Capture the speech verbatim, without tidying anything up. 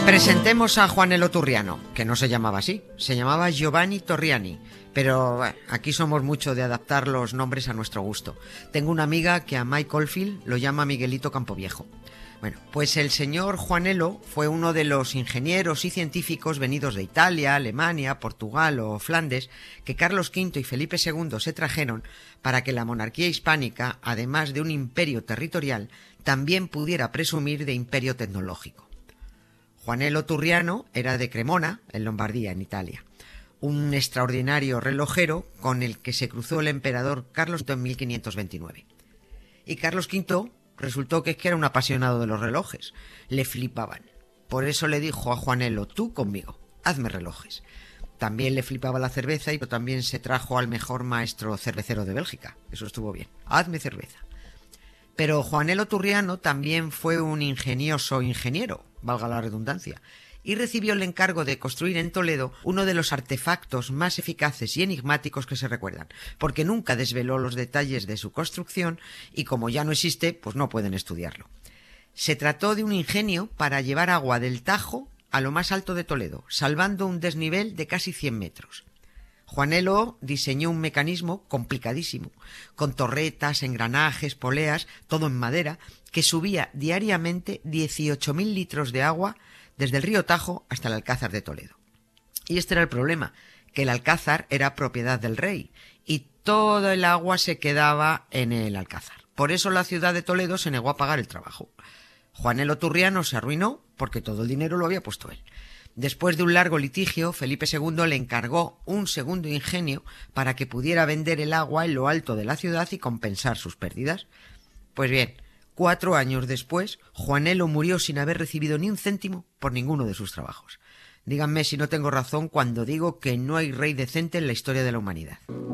Presentemos a Juanelo Turriano, que no se llamaba así, se llamaba Giovanni Torriani, pero bueno, aquí somos mucho de adaptar los nombres a nuestro gusto. Tengo una amiga que a Mike Oldfield lo llama Miguelito Campoviejo. Bueno, pues el señor Juanelo fue uno de los ingenieros y científicos venidos de Italia, Alemania, Portugal o Flandes que Carlos quinto y Felipe segundo se trajeron para que la monarquía hispánica, además de un imperio territorial, también pudiera presumir de imperio tecnológico. Juanelo Turriano era de Cremona, en Lombardía, en Italia, un extraordinario relojero con el que se cruzó el emperador Carlos quinto en mil quinientos veintinueve. Y Carlos quinto resultó que es que era un apasionado de los relojes, le flipaban. Por eso le dijo a Juanelo: tú conmigo, hazme relojes. También le flipaba la cerveza y también se trajo al mejor maestro cervecero de Bélgica, eso estuvo bien, hazme cerveza. Pero Juanelo Turriano también fue un ingenioso ingeniero, valga la redundancia, y recibió el encargo de construir en Toledo uno de los artefactos más eficaces y enigmáticos que se recuerdan, porque nunca desveló los detalles de su construcción y como ya no existe, pues no pueden estudiarlo. Se trató de un ingenio para llevar agua del Tajo a lo más alto de Toledo, salvando un desnivel de casi cien metros. Juanelo diseñó un mecanismo complicadísimo, con torretas, engranajes, poleas, todo en madera, que subía diariamente dieciocho mil litros de agua desde el río Tajo hasta el Alcázar de Toledo. Y este era el problema, que el Alcázar era propiedad del rey y todo el agua se quedaba en el Alcázar. Por eso la ciudad de Toledo se negó a pagar el trabajo. Juanelo Turriano se arruinó porque todo el dinero lo había puesto él. Después de un largo litigio, Felipe segundo le encargó un segundo ingenio para que pudiera vender el agua en lo alto de la ciudad y compensar sus pérdidas. Pues bien, cuatro años después, Juanelo murió sin haber recibido ni un céntimo por ninguno de sus trabajos. Díganme si no tengo razón cuando digo que no hay rey decente en la historia de la humanidad.